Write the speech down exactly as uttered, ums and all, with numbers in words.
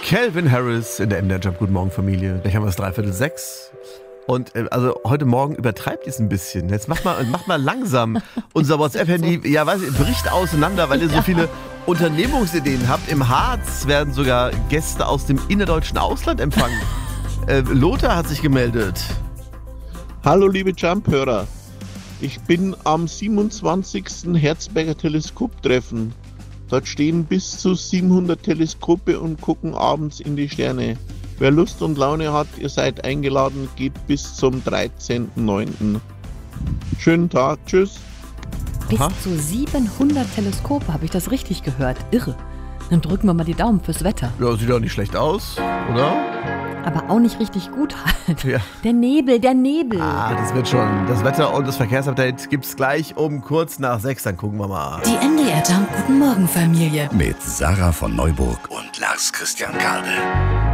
Calvin Harris in der M D R Jump. Guten Morgen, Familie. Gleich haben wir es dreiviertel sechs. Und äh, also heute Morgen übertreibt ihr es ein bisschen. Jetzt macht mal, macht mal langsam unser WhatsApp-Handy, ja, weiß ich, bricht auseinander, weil ihr so viele Unternehmungsideen habt. Im Harz werden sogar Gäste aus dem innerdeutschen Ausland empfangen. äh, Lothar hat sich gemeldet. Hallo liebe Jump-Hörer. Ich bin am siebenundzwanzigsten Herzberger Teleskoptreffen. Dort stehen bis zu siebenhundert Teleskope und gucken abends in die Sterne. Wer Lust und Laune hat, ihr seid eingeladen, geht bis zum dreizehnten neunten Schönen Tag, tschüss. Bis Aha. zu siebenhundert Teleskope, habe ich das richtig gehört? Irre. Dann drücken wir mal die Daumen fürs Wetter. Ja, sieht auch nicht schlecht aus, oder? Aber auch nicht richtig gut halt. Ja. Der Nebel, der Nebel. Ah, das wird schon. Das Wetter und das Verkehrsupdate gibt's gleich um kurz nach sechs. Dann gucken wir mal. Die M D R Jump Guten Morgen Familie. Mit Sarah von Neuburg und Lars Christian Kade.